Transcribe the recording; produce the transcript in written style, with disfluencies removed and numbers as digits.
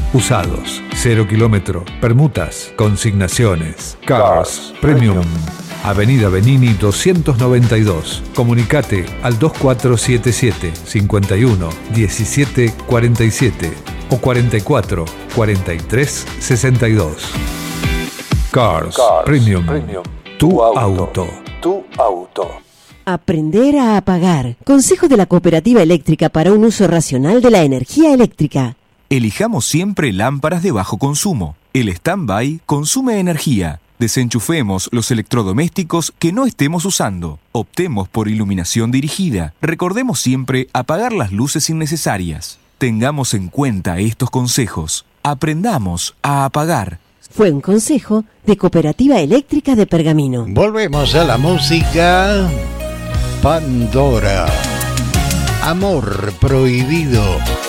usados, 0 kilómetro, permutas, consignaciones. Cars Premium. Avenida Benini 292. Comunicate al 2477 51 17 47 o 44 43 62. Cars Premium. Tu auto. Tu auto. Aprender a apagar. Consejo de la Cooperativa Eléctrica para un uso racional de la energía eléctrica. Elijamos siempre lámparas de bajo consumo. El stand-by consume energía. Desenchufemos los electrodomésticos que no estemos usando. Optemos por iluminación dirigida. Recordemos siempre apagar las luces innecesarias. Tengamos en cuenta estos consejos. Aprendamos a apagar. Fue un consejo de Cooperativa Eléctrica de Pergamino. Volvemos a la música. Pandora. Amor prohibido.